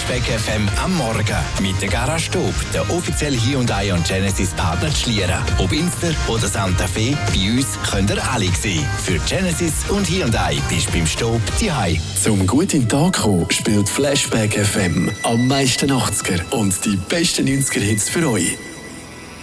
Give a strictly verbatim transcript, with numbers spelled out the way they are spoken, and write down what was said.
Flashback F M am Morgen mit der Garage Stub, der offizielle Hyundai und Genesis Partner Schlieren. Ob Inster oder Santa Fe, bei uns könnt ihr alle sehen. Für Genesis und Hyundai bist du beim Stub daheim. Zum guten Tag kommen spielt Flashback F M am meisten achtziger und die besten neunziger Hits für euch.